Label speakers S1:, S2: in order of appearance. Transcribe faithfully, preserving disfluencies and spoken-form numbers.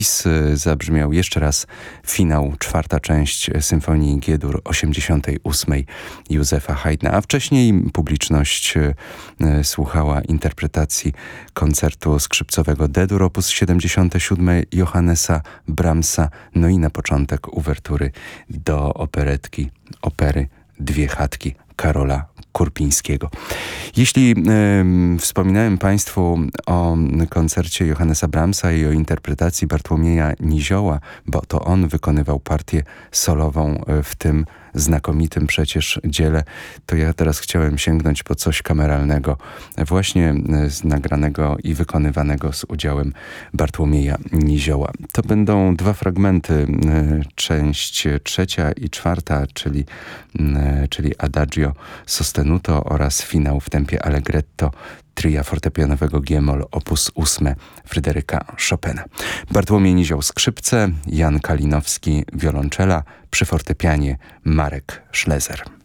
S1: Zabrzmiał jeszcze raz finał, czwarta część Symfonii G-dur osiemdziesiątej ósmej Józefa Haydna, a wcześniej publiczność e, słuchała interpretacji koncertu skrzypcowego D-dur op. siedemdziesiąte siódme Johannesa Brahmsa, no i na początek uwertury do operetki, opery Dwie chatki Karola Kurpińskiego. Jeśli y, wspominałem Państwu o koncercie Johannesa Brahmsa i o interpretacji Bartłomieja Nizioła, bo to on wykonywał partię solową w tym znakomitym przecież dziele, to ja teraz chciałem sięgnąć po coś kameralnego, właśnie z nagranego i wykonywanego z udziałem Bartłomieja Nizioła. To będą dwa fragmenty, część trzecia i czwarta, czyli, czyli Adagio sostenuto oraz finał w tempie allegretto tria fortepianowego G-moll op. ósme Fryderyka Chopina. Bartłomiej Nizioł skrzypce, Jan Kalinowski wiolonczela, przy fortepianie Marek Szlezer.